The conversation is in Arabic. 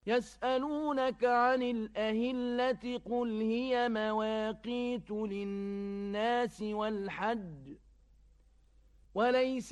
يسألونك عن الأهلة قل هي مواقيت للناس والحج وليس